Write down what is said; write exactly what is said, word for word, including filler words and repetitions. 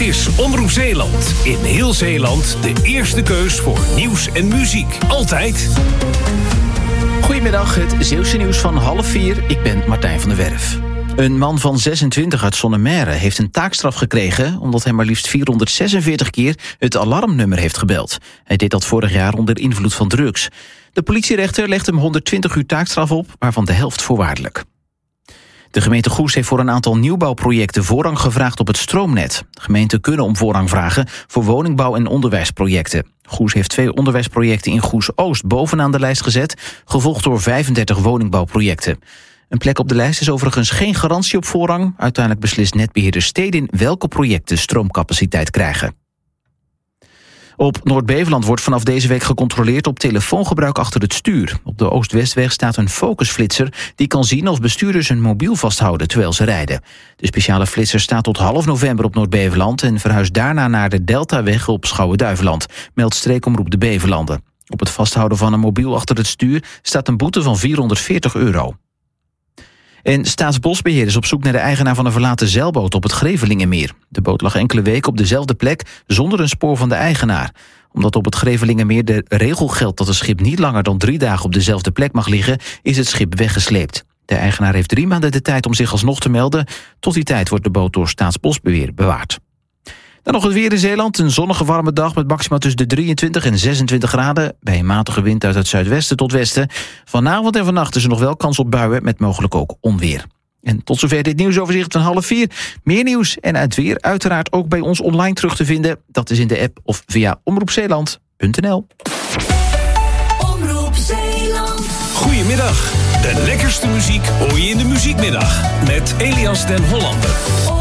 is Omroep Zeeland. In heel Zeeland de eerste keus voor nieuws en muziek. Altijd. Goedemiddag, het Zeeuwse nieuws van half vier. Ik ben Martijn van der Werf. Een man van zesentwintig uit Zonnemerre heeft een taakstraf gekregen omdat hij maar liefst vierhonderdzesenveertig keer het alarmnummer heeft gebeld. Hij deed dat vorig jaar onder invloed van drugs. De politierechter legt hem honderdtwintig uur taakstraf op, waarvan de helft voorwaardelijk. De gemeente Goes heeft voor een aantal nieuwbouwprojecten voorrang gevraagd op het stroomnet. Gemeenten kunnen om voorrang vragen voor woningbouw- en onderwijsprojecten. Goes heeft twee onderwijsprojecten in Goes-Oost bovenaan de lijst gezet, gevolgd door vijfendertig woningbouwprojecten. Een plek op de lijst is overigens geen garantie op voorrang. Uiteindelijk beslist netbeheerder Stedin welke projecten stroomcapaciteit krijgen. Op Noord-Beveland wordt vanaf deze week gecontroleerd op telefoongebruik achter het stuur. Op de Oost-Westweg staat een focusflitser die kan zien of bestuurders hun mobiel vasthouden terwijl ze rijden. De speciale flitser staat tot half november op Noord-Beveland en verhuist daarna naar de Deltaweg op Schouwen-Duiveland, meldt Streekomroep de Bevelanden. Op het vasthouden van een mobiel achter het stuur staat een boete van vierhonderdveertig euro. En Staatsbosbeheer is op zoek naar de eigenaar van een verlaten zeilboot op het Grevelingenmeer. De boot lag enkele weken op dezelfde plek zonder een spoor van de eigenaar. Omdat op het Grevelingenmeer de regel geldt dat een schip niet langer dan drie dagen op dezelfde plek mag liggen, is het schip weggesleept. De eigenaar heeft drie maanden de tijd om zich alsnog te melden. Tot die tijd wordt de boot door Staatsbosbeheer bewaard. Dan nog het weer in Zeeland. Een zonnige warme dag met maxima tussen de drieëntwintig en zesentwintig graden. Bij een matige wind uit het zuidwesten tot westen. Vanavond en vannacht is er nog wel kans op buien met mogelijk ook onweer. En tot zover dit nieuwsoverzicht van half vier. Meer nieuws en het weer uiteraard ook bij ons online terug te vinden. Dat is in de app of via omroep zeeland punt n l. Omroep Zeeland. Goedemiddag. De lekkerste muziek hoor je in de muziekmiddag. Met Elias den Hollander.